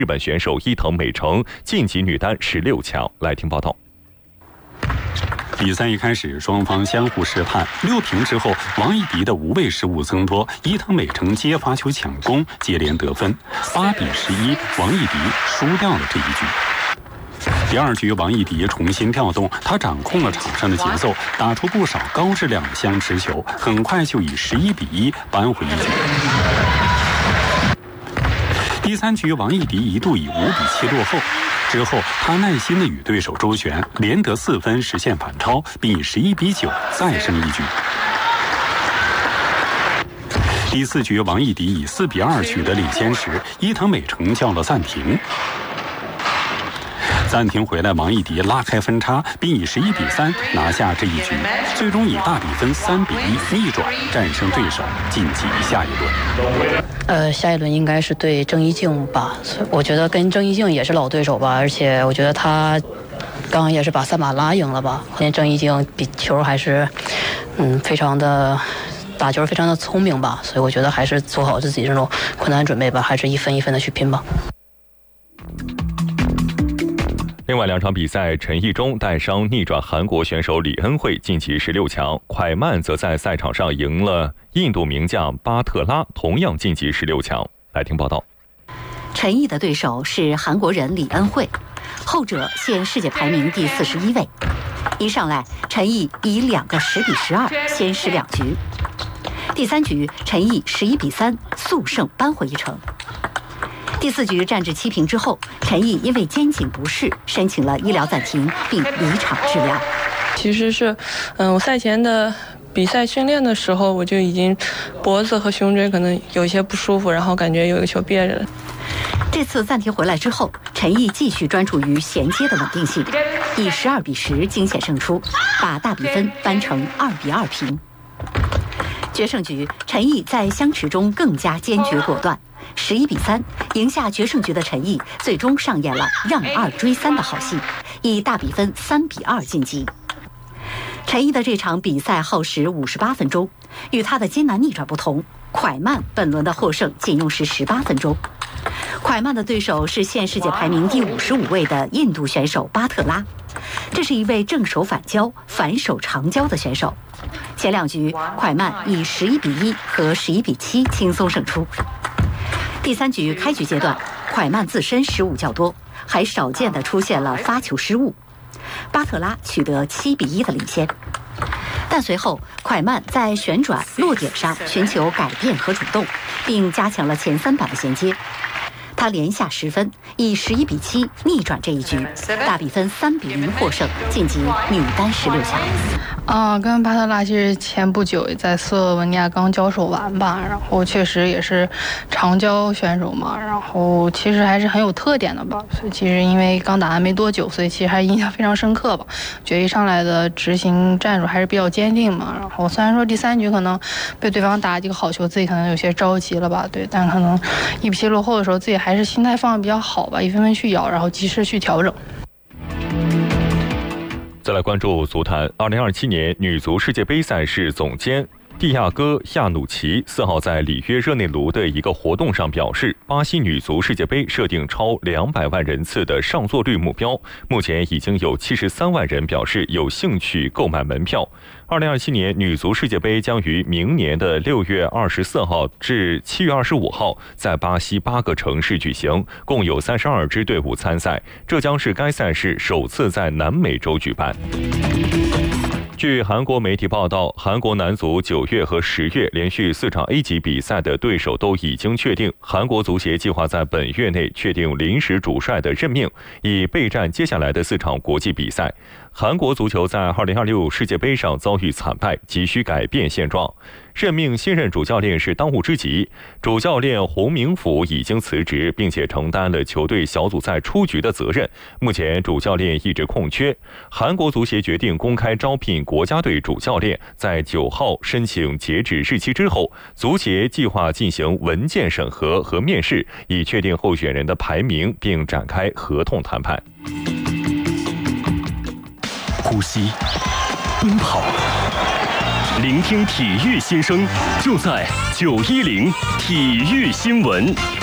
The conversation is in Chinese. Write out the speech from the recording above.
日本选手伊藤美诚晋级女单16强。来听报道。 比赛一开始，双方相互试探，6平之后，王艺迪的无谓失误增多，伊藤美诚接发球抢攻，接连得分，8比11，王艺迪输掉了这一局。第2局，王艺迪重新调动，他掌控了场上的节奏，打出不少高质量的相持球，很快就以11比1扳回一局。第3局，王艺迪一度以5比7落后。之后，他耐心地与对手周旋，连得4分，实现反超，并以11比9再胜一局。第4局，王艺迪以4比2取得领先时，伊藤美诚叫了暂停。暂停回来，王艺迪拉开分差，并以11比3拿下这一局，最终以大比分3比1逆转战胜对手，晋级下一轮。 下一轮应该是对郑一静吧，我觉得跟郑一静也是老对手吧，而且我觉得他刚刚也是把3把拉赢了吧。郑一静比球还是非常的打球非常的聪明吧，所以我觉得还是做好自己这种困难准备吧，还是一分一分的去拼吧。 另外2场比赛，陈奕中带伤逆转韩国选手李恩惠晋级16强，蒯曼则在赛场上赢了印度名将巴特拉，同样晋级16强。来听报道。 陈奕的对手是韩国人李恩惠，后者现世界排名第41位。一上来，陈奕以2个10比12先失2局。第3局，陈奕11比3速胜扳回一城。第4局战至7平之后，陈奕因为肩颈不适申请了医疗暂停，并离场治疗。 其实是，我赛前的比赛训练的时候，我就已经脖子和胸椎可能有一些不舒服，然后感觉有一个球憋着了。 这次暂停回来之后，陈奕继续专注于衔接的稳定性，以12比10惊险胜出，把大比分扳成2比2平。决胜局，陈奕在相持中更加坚决果断，11比3赢下决胜局的陈奕，最终上演了让2追3的好戏，以大比分3比2晋级。陈奕的这场比赛耗时58分钟，与他的艰难逆转不同，蒯曼本轮的获胜仅用时18分钟。蒯曼的对手是现世界排名第55位的印度选手巴特拉，这是一位正手反交、反手长交的选手。前2局，蒯曼以11比1和11比7轻松胜出。第3局开局阶段，蒯曼自身失误较多，还少见地出现了发球失误，巴特拉取得7比1的领先。但随后，蒯曼在旋转、落点上寻求改变和主动，并加强了前3板的衔接。他连下10分，以11比7逆转这一局，大比分3比0获胜，晋级女单16强。 跟巴特拉其实前不久在斯洛文尼亚刚交手完吧，然后确实也是长交选手嘛，然后其实还是很有特点的吧，所以其实因为刚打完没多久，所以其实还印象非常深刻吧。觉得一上来的执行战术还是比较坚定嘛，然后虽然说第3局可能被对方打几个好球，自己可能有些着急了吧，对，但可能1比7落后的时候，自己还是心态放得比较好吧，一分分去咬，然后及时去调整。 再来关注足坛，2027年女足世界杯赛事总监蒂亚戈·亚努奇4号在里约热内卢的一个活动上表示，巴西女足世界杯设定超200万人次的上座率目标，目前已经有73万人表示有兴趣购买门票。2027年女足世界杯将于明年的6月24号至7月25号在巴西8个城市举行，共有32支队伍参赛，这将是该赛事首次在南美洲举办。据韩国媒体报道，韩国男足9月和10月连续4场 A 级比赛的对手都已经确定，韩国足协计划在本月内确定临时主帅的任命，以备战接下来的4场国际比赛。韩国足球在2026世界杯上遭遇惨败，急需改变现状。任命新任主教练是当务之急。主教练洪明甫已经辞职，并且承担了球队小组赛出局的责任。目前主教练一直空缺，韩国足协决定公开招聘国家队主教练，在9号申请截止日期之后，足协计划进行文件审核和面试，以确定候选人的排名，并展开合同谈判。 呼吸，奔跑，聆听体育心声，就在910体育新闻。